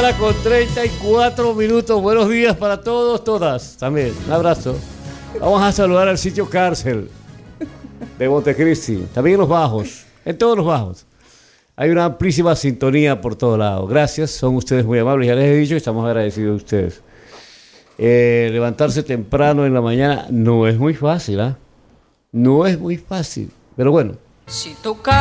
1:34. Buenos días para todos, todas. También, un abrazo. Vamos a saludar al sitio cárcel de Montecristi. También en los bajos, en todos los bajos. Hay una amplísima sintonía por todos lados. Gracias, son ustedes muy amables. Ya les he dicho que estamos agradecidos a ustedes. Levantarse temprano en la mañana no es muy fácil, ¿ah? No es muy fácil, pero bueno. Si tu